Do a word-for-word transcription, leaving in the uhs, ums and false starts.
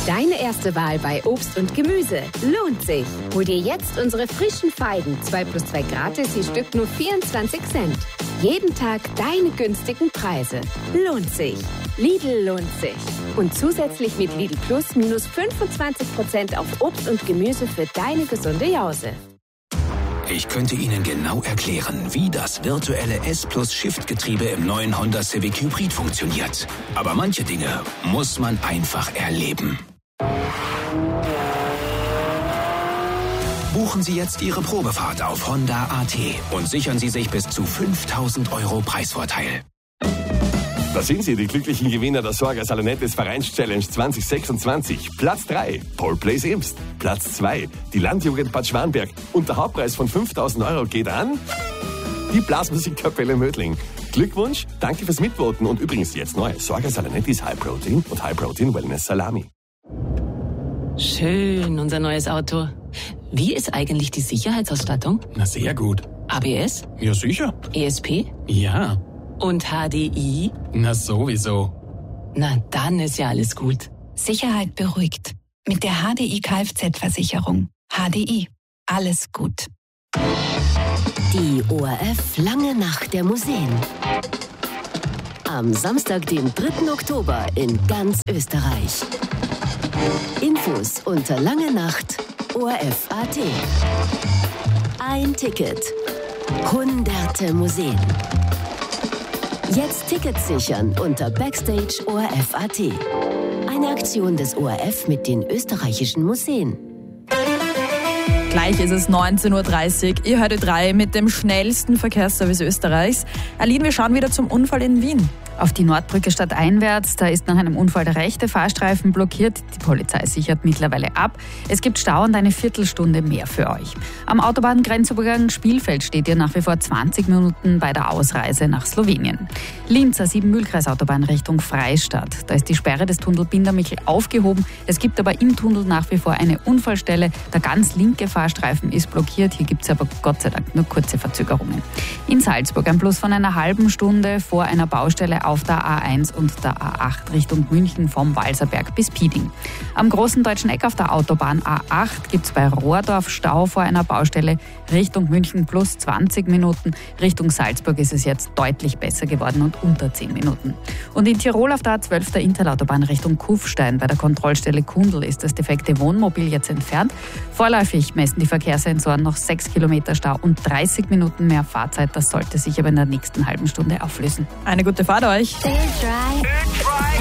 Deine erste Wahl bei Obst und Gemüse lohnt sich. Hol dir jetzt unsere frischen Feigen. zwei plus zwei gratis, je Stück nur vierundzwanzig Cent. Jeden Tag deine günstigen Preise. Lohnt sich. Lidl lohnt sich. Und zusätzlich mit Lidl Plus minus fünfundzwanzig Prozent auf Obst und Gemüse für deine gesunde Jause. Ich könnte Ihnen genau erklären, wie das virtuelle S-Plus-Shift-Getriebe im neuen Honda Civic Hybrid funktioniert. Aber manche Dinge muss man einfach erleben. Buchen Sie jetzt Ihre Probefahrt auf Honda Punkt A T und sichern Sie sich bis zu fünftausend Euro Preisvorteil. Da sind sie, die glücklichen Gewinner der Sorga Salonettes Vereins-Challenge zwanzig sechsundzwanzig. Platz drei, Paul Place Imst. Platz zwei, die Landjugend Bad Schwanberg. Und der Hauptpreis von fünftausend Euro geht an die Blasmusikkapelle Mödling. Glückwunsch, danke fürs Mitvoten und übrigens jetzt neu. Sorga Salonettis High Protein und High Protein Wellness Salami. Schön, unser neues Auto. Wie ist eigentlich die Sicherheitsausstattung? Na, sehr gut. A B S? Ja, sicher. E S P? Ja. Und H D I? Na, sowieso. Na, dann ist ja alles gut. Sicherheit beruhigt. Mit der H D I Kfz-Versicherung. H D I. Alles gut. Die O R F Lange Nacht der Museen. Am Samstag, den dritten Oktober in ganz Österreich. Infos unter langenacht punkt O R F Punkt A T. Ein Ticket. Hunderte Museen. Jetzt Tickets sichern unter Backstage O R F Punkt A T. Eine Aktion des O R F mit den österreichischen Museen. Gleich ist es neunzehn Uhr dreißig. Ihr hört Ö drei mit dem schnellsten Verkehrsservice Österreichs. Aline, wir schauen wieder zum Unfall in Wien. Auf die Nordbrücke stadteinwärts, da ist nach einem Unfall der rechte Fahrstreifen blockiert. Die Polizei sichert mittlerweile ab. Es gibt Stau und eine Viertelstunde mehr für euch. Am Autobahngrenzübergang Spielfeld steht ihr nach wie vor zwanzig Minuten bei der Ausreise nach Slowenien. Linz A sieben Mühlkreisautobahn Richtung Freistadt. Da ist die Sperre des Tunnel Bindermichel aufgehoben. Es gibt aber im Tunnel nach wie vor eine Unfallstelle. Der ganz linke Fahrstreifen ist blockiert. Hier gibt es aber Gott sei Dank nur kurze Verzögerungen. In Salzburg ein Plus von einer halben Stunde vor einer Baustelle auf der A eins und der A acht Richtung München vom Walserberg bis Pieding. Am großen deutschen Eck auf der Autobahn A acht gibt es bei Rohrdorf Stau vor einer Baustelle Richtung München plus zwanzig Minuten. Richtung Salzburg ist es jetzt deutlich besser geworden und unter zehn Minuten. Und in Tirol auf der A zwölf der Interlautobahn Richtung Kufstein bei der Kontrollstelle Kundl ist das defekte Wohnmobil jetzt entfernt. Vorläufig messen die Verkehrssensoren noch sechs Kilometer Stau und dreißig Minuten mehr Fahrzeit. Das sollte sich aber in der nächsten halben Stunde auflösen. Eine gute Fahrt euch. Ö drei